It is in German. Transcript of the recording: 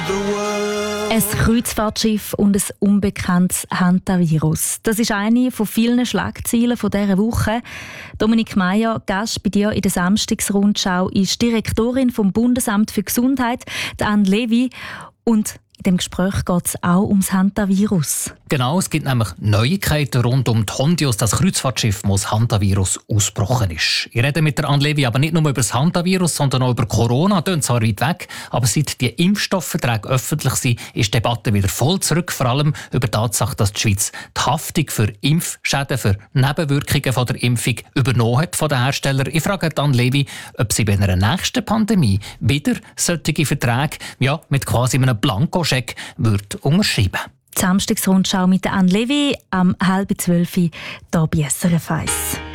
Ein Kreuzfahrtschiff und ein unbekanntes Hantavirus. Das ist eine von vielen Schlagzeilen dieser Woche. Dominik Meier, Gast bei dir in der Samstagsrundschau, ist Direktorin vom Bundesamt für Gesundheit, Anne Levy. Und in dem Gespräch geht es auch ums Hantavirus. Genau, es gibt nämlich Neuigkeiten rund um die Hondios, das Kreuzfahrtschiff, wo das Hantavirus ausgebrochen ist. Ich rede mit der Anne Levy aber nicht nur über das Hantavirus, sondern auch über Corona. Das klingt zwar weit weg, aber seit die Impfstoffverträge öffentlich sind, ist die Debatte wieder voll zurück. Vor allem über die Tatsache, dass die Schweiz die Haftung für Impfschäden, für Nebenwirkungen von der Impfung übernommen hat von den Herstellern. Ich frage Anne Levy, ob sie bei einer nächsten Pandemie wieder solche Verträge mit quasi einem Blankoscheck unterschreiben. Die Samstagsrundschau mit der Anne Levy am 11:30 hier bei SRF 1.